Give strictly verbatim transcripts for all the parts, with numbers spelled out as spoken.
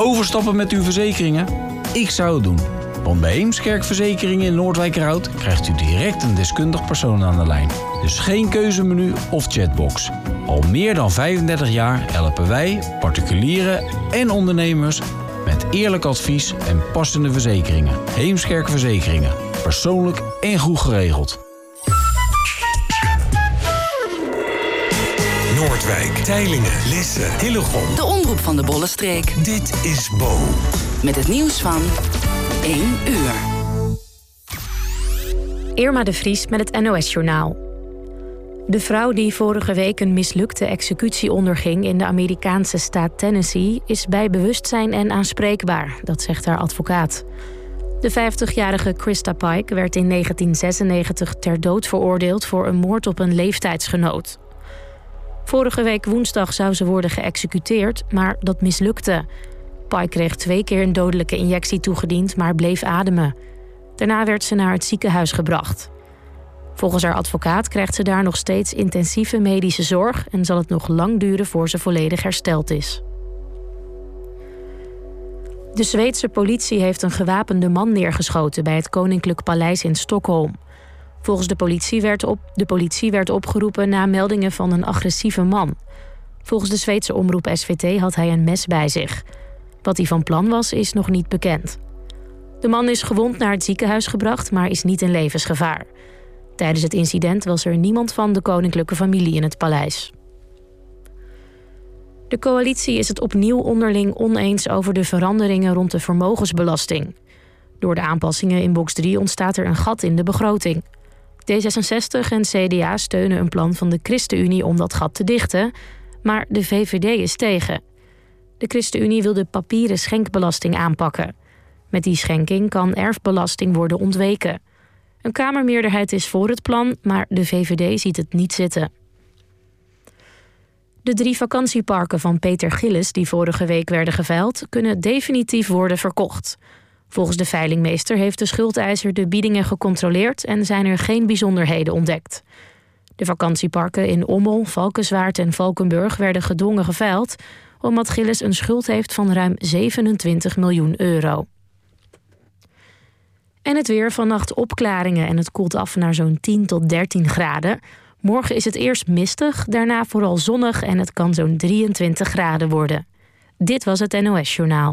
Overstappen met uw verzekeringen? Ik zou het doen. Want bij Heemskerk Verzekeringen in Noordwijkerhout krijgt u direct een deskundig persoon aan de lijn. Dus geen keuzemenu of chatbox. Al meer dan vijfendertig jaar helpen wij, particulieren en ondernemers met eerlijk advies en passende verzekeringen. Heemskerk Verzekeringen. Persoonlijk en goed geregeld. Noordwijk, Teylingen, Lisse, Hillegom. De omroep van de Bollenstreek. Dit is Bo. Met het nieuws van één uur. Irma de Vries met het N O S-journaal. De vrouw die vorige week een mislukte executie onderging in de Amerikaanse staat Tennessee is bij bewustzijn en aanspreekbaar, dat zegt haar advocaat. De vijftigjarige Krista Pike werd in negentien zesennegentig ter dood veroordeeld voor een moord op een leeftijdsgenoot. Vorige week woensdag zou ze worden geëxecuteerd, maar dat mislukte. Pike kreeg twee keer een dodelijke injectie toegediend, maar bleef ademen. Daarna werd ze naar het ziekenhuis gebracht. Volgens haar advocaat krijgt ze daar nog steeds intensieve medische zorg en zal het nog lang duren voor ze volledig hersteld is. De Zweedse politie heeft een gewapende man neergeschoten bij het Koninklijk Paleis in Stockholm. Volgens de politie werd op, de politie werd opgeroepen na meldingen van een agressieve man. Volgens de Zweedse omroep S V T had hij een mes bij zich. Wat hij van plan was, is nog niet bekend. De man is gewond naar het ziekenhuis gebracht, maar is niet in levensgevaar. Tijdens het incident was er niemand van de koninklijke familie in het paleis. De coalitie is het opnieuw onderling oneens over de veranderingen rond de vermogensbelasting. Door de aanpassingen in box drie ontstaat er een gat in de begroting. D zesenzestig en C D A steunen een plan van de ChristenUnie om dat gat te dichten, maar de V V D is tegen. De ChristenUnie wil de papieren schenkbelasting aanpakken. Met die schenking kan erfbelasting worden ontweken. Een Kamermeerderheid is voor het plan, maar de V V D ziet het niet zitten. De drie vakantieparken van Peter Gillis die vorige week werden geveild, kunnen definitief worden verkocht. Volgens de veilingmeester heeft de schuldeiser de biedingen gecontroleerd en zijn er geen bijzonderheden ontdekt. De vakantieparken in Ommel, Valkenswaard en Valkenburg werden gedwongen geveild, omdat Gillis een schuld heeft van ruim zevenentwintig miljoen euro. En het weer, vannacht opklaringen en het koelt af naar zo'n tien tot dertien graden. Morgen is het eerst mistig, daarna vooral zonnig en het kan zo'n drieëntwintig graden worden. Dit was het N O S-journaal.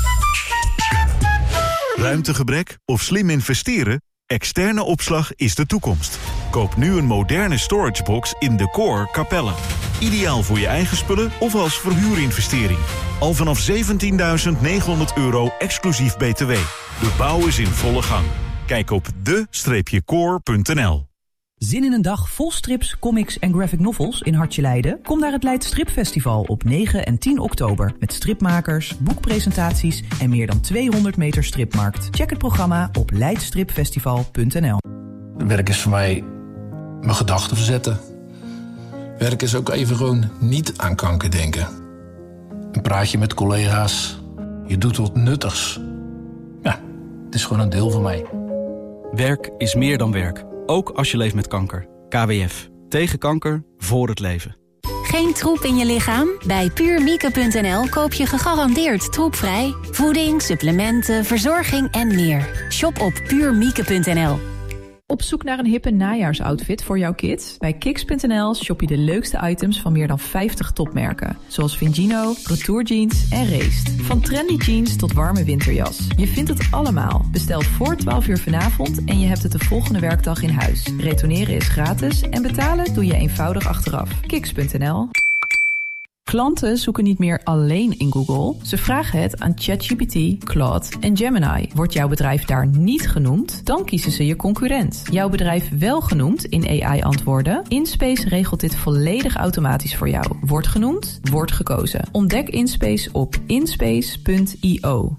Ruimtegebrek of slim investeren? Externe opslag is de toekomst. Koop nu een moderne storagebox in Decor Capelle. Ideaal voor je eigen spullen of als verhuurinvestering. Al vanaf zeventienduizend negenhonderd euro exclusief B T W. De bouw is in volle gang. Kijk op de core punt n l. Zin in een dag vol strips, comics en graphic novels in Hartje Leiden? Kom naar het Leid Stripfestival op negen en tien oktober. Met stripmakers, boekpresentaties en meer dan tweehonderd meter stripmarkt. Check het programma op leidstripfestival punt n l. Werk is voor mij mijn gedachten verzetten. Werk is ook even gewoon niet aan kanker denken. Een praatje met collega's. Je doet wat nuttigs. Ja, het is gewoon een deel van mij. Werk is meer dan werk. Ook als je leeft met kanker. K W F. Tegen kanker, voor het leven. Geen troep in je lichaam? Bij puurmieke punt n l koop je gegarandeerd troepvrij. Voeding, supplementen, verzorging en meer. Shop op puurmieke punt n l. Op zoek naar een hippe najaarsoutfit voor jouw kids? Bij kiks punt n l shop je de leukste items van meer dan vijftig topmerken. Zoals Vingino, Retour Jeans en Raced. Van trendy jeans tot warme winterjas. Je vindt het allemaal. Bestel voor twaalf uur vanavond en je hebt het de volgende werkdag in huis. Retourneren is gratis en betalen doe je eenvoudig achteraf. kiks punt n l. Klanten zoeken niet meer alleen in Google. Ze vragen het aan ChatGPT, Claude en Gemini. Wordt jouw bedrijf daar niet genoemd, dan kiezen ze je concurrent. Jouw bedrijf wel genoemd in A I-antwoorden? InSpace regelt dit volledig automatisch voor jou. Wordt genoemd, wordt gekozen. Ontdek InSpace op inspace punt i o.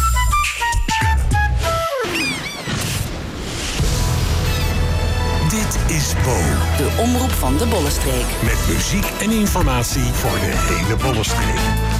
Dit is Bo. De omroep van de Bollenstreek. Met muziek en informatie voor de hele Bollenstreek.